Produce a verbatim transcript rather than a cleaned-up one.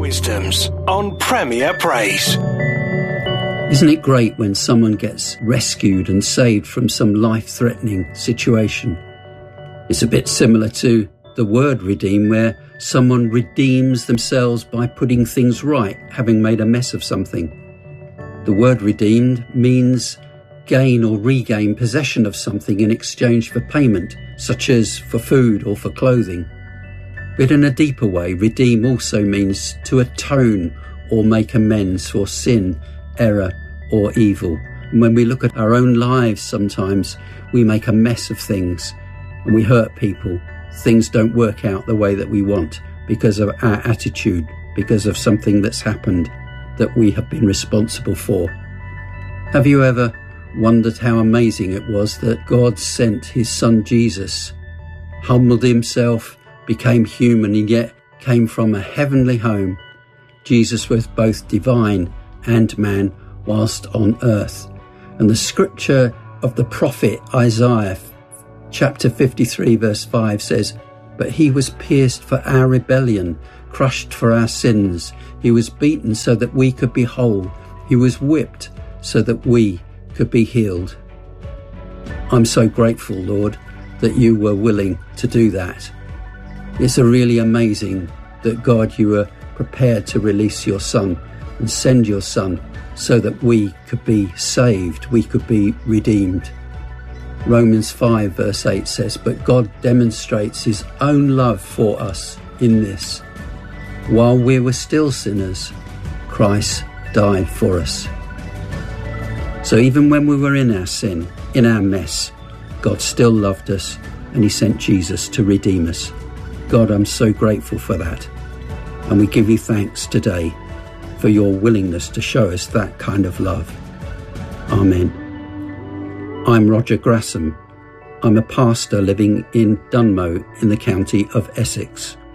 Wisdoms on Premier Praise. Isn't it great when someone gets rescued and saved from some life-threatening situation? It's a bit similar to the word redeem, where someone redeems themselves by putting things right, having made a mess of something. The word redeemed means gain or regain possession of something in exchange for payment, such as for food or for clothing. But in a deeper way, redeem also means to atone or make amends for sin, error or evil. And when we look at our own lives, sometimes we make a mess of things and we hurt people. Things don't work out the way that we want because of our attitude, because of something that's happened that we have been responsible for. Have you ever wondered how amazing it was that God sent his son Jesus, humbled himself, became human, and yet came from a heavenly home? Jesus was both divine and man whilst on earth. And the scripture of the prophet Isaiah, chapter fifty-three, verse five says, "But he was pierced for our rebellion, crushed for our sins. He was beaten so that we could be whole. He was whipped so that we could be healed." I'm so grateful, Lord, that you were willing to do that. It's a really amazing that, God, you were prepared to release your son and send your son so that we could be saved, we could be redeemed. Romans five verse eight says, "But God demonstrates his own love for us in this: while we were still sinners, Christ died for us." So even when we were in our sin, in our mess, God still loved us and he sent Jesus to redeem us. God, I'm so grateful for that. And we give you thanks today for your willingness to show us that kind of love. Amen. I'm Roger Grassam. I'm a pastor living in Dunmow in the county of Essex.